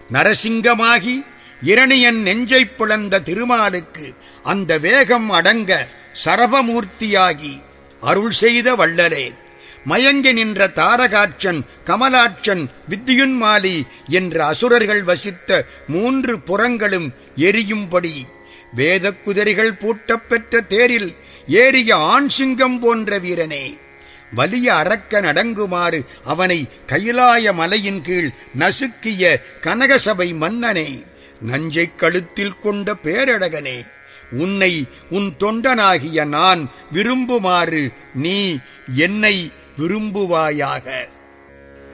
நரசிங்கமாகி இரணியன் நெஞ்சைப் பிளந்த திருமாலுக்கு அந்த வேகம் அடங்க சரபமூர்த்தியாகி அருள் செய்த வள்ளலே, மயங்கி நின்ற தாரகாட்சன், கமலாட்சன், வித்தியுன்மாலி என்ற அசுரர்கள் வசித்த 3 புறங்களும் எரியும்படி வேதக் குதிரைகள் பூட்டப் பெற்ற தேரில் ஏறிய ஆண் சிங்கம் போன்ற வீரனே, வலிய அரக்க நடங்குமாறு அவனை கைலாய மலையின் கீழ் நசுக்கிய கனகசபை மன்னனே, நஞ்சைக் கழுத்தில் கொண்ட பேரழகனே, உன்னை உன் தொண்டனாகிய நான் விரும்புமாறு நீ என்னை விரும்புவாயாக.